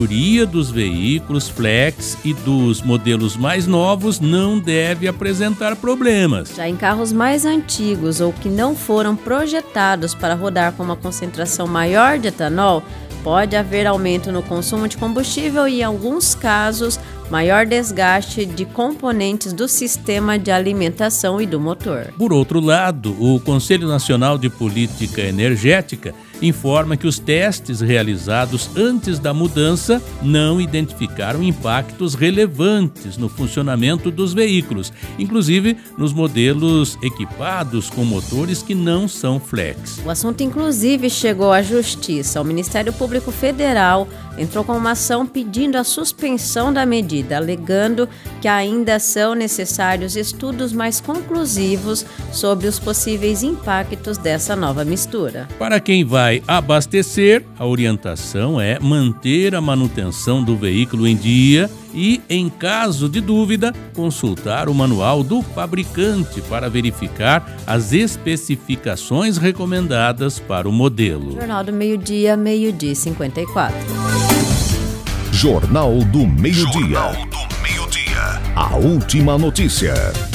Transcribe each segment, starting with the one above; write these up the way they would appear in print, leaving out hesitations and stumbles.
A maioria dos veículos flex e dos modelos mais novos não deve apresentar problemas. Já em carros mais antigos ou que não foram projetados para rodar com uma concentração maior de etanol, pode haver aumento no consumo de combustível e, em alguns casos, maior desgaste de componentes do sistema de alimentação e do motor. Por outro lado, o Conselho Nacional de Política Energética informa que os testes realizados antes da mudança não identificaram impactos relevantes no funcionamento dos veículos, inclusive nos modelos equipados com motores que não são flex. O assunto, inclusive, chegou à Justiça. O Ministério Público Federal entrou com uma ação pedindo a suspensão da medida, alegando que ainda são necessários estudos mais conclusivos sobre os possíveis impactos dessa nova mistura. Para quem vai abastecer, a orientação é manter a manutenção do veículo em dia e, em caso de dúvida, consultar o manual do fabricante para verificar as especificações recomendadas para o modelo. Jornal do Meio-Dia, 12h54. Jornal do Meio-Dia. A última notícia.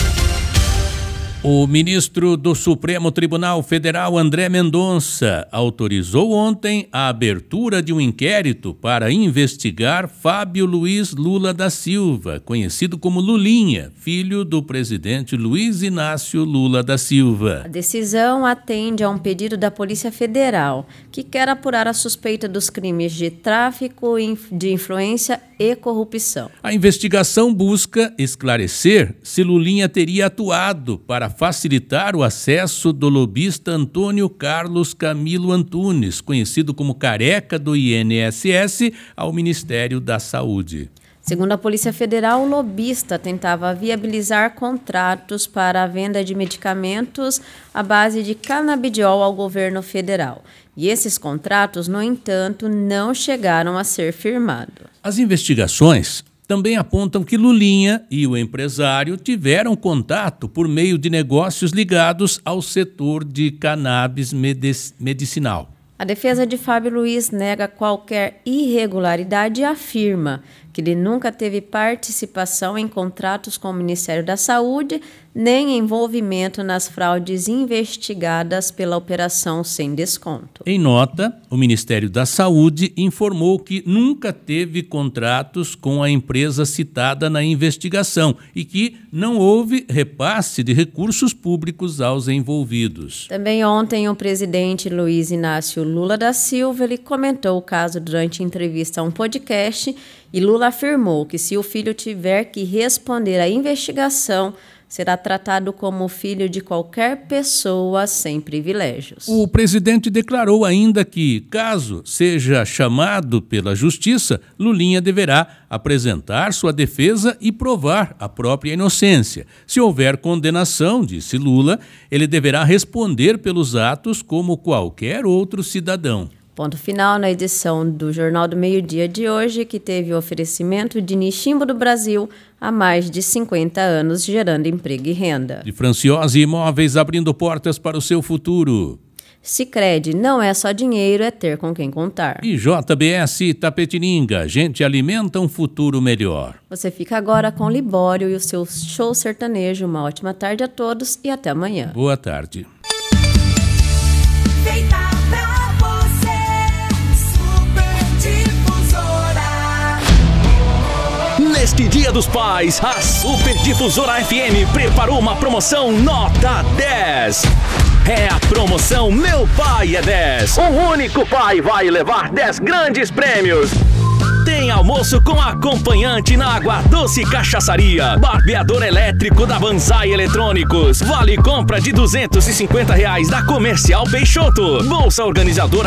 O ministro do Supremo Tribunal Federal, André Mendonça, autorizou ontem a abertura de um inquérito para investigar Fábio Luiz Lula da Silva, conhecido como Lulinha, filho do presidente Luiz Inácio Lula da Silva. A decisão atende a um pedido da Polícia Federal, que quer apurar a suspeita dos crimes de tráfico de influência e corrupção. A investigação busca esclarecer se Lulinha teria atuado para facilitar o acesso do lobista Antônio Carlos Camilo Antunes, conhecido como Careca do INSS, ao Ministério da Saúde. Segundo a Polícia Federal, o lobista tentava viabilizar contratos para a venda de medicamentos à base de canabidiol ao governo federal. E esses contratos, no entanto, não chegaram a ser firmados. As investigações também apontam que Lulinha e o empresário tiveram contato por meio de negócios ligados ao setor de cannabis medicinal. A defesa de Fábio Luiz nega qualquer irregularidade e afirma que ele nunca teve participação em contratos com o Ministério da Saúde, nem envolvimento nas fraudes investigadas pela Operação Sem Desconto. Em nota, o Ministério da Saúde informou que nunca teve contratos com a empresa citada na investigação e que não houve repasse de recursos públicos aos envolvidos. Também ontem, o presidente Luiz Inácio Lula da Silva ele comentou o caso durante entrevista a um podcast e Lula afirmou que se o filho tiver que responder à investigação, será tratado como filho de qualquer pessoa sem privilégios. O presidente declarou ainda que, caso seja chamado pela Justiça, Lulinha deverá apresentar sua defesa e provar a própria inocência. Se houver condenação, disse Lula, ele deverá responder pelos atos como qualquer outro cidadão. Ponto final na edição do Jornal do Meio-Dia de hoje, que teve o oferecimento de Niximbo do Brasil há mais de 50 anos, gerando emprego e renda. De Franciose Imóveis, abrindo portas para o seu futuro. Sicredi, não é só dinheiro, é ter com quem contar. E JBS Itapetininga, a gente alimenta um futuro melhor. Você fica agora com Libório e o seu show sertanejo. Uma ótima tarde a todos e até amanhã. Boa tarde. Neste Dia dos Pais, a Super Difusora FM preparou uma promoção nota 10. É a promoção Meu Pai é 10. Um único pai vai levar 10 grandes prêmios. Tem almoço com acompanhante na Água Doce Cachaçaria. Barbeador elétrico da Banzai Eletrônicos. Vale compra de R$ 250 da Comercial Peixoto. Bolsa organizadora